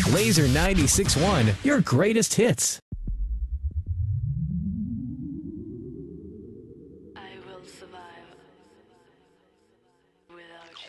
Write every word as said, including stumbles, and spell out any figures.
Laser ninety-six point one, your greatest hits. I will survive.